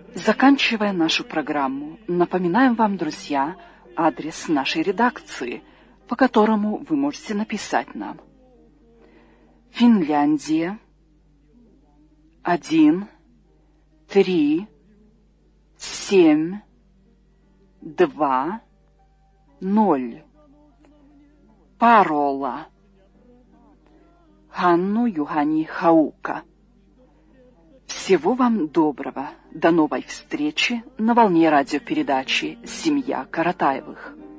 Заканчивая нашу программу, напоминаем вам, друзья, адрес нашей редакции, по которому вы можете написать нам. Финляндия, 1, 3, 7, 2, 0. Parola. Hannu Juhani Hauka. Всего вам доброго. До новой встречи на волне радиопередачи «Семья Каратаевых».